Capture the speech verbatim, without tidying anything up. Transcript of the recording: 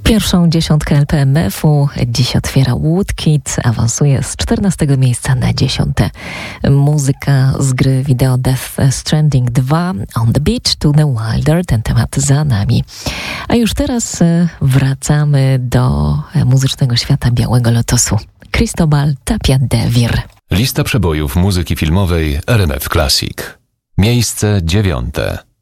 Pierwszą dziesiątkę L P M F-u dziś otwiera Woodkid, awansuje z czternastego miejsca na dziesiąte. Muzyka z gry wideo Death Stranding dwa, On the Beach to the Wilder, ten temat za nami. A już teraz wracamy do muzycznego świata Białego Lotosu. Cristobal Tapia de Vir. Lista przebojów muzyki filmowej R M F Classic. Miejsce dziewiąte.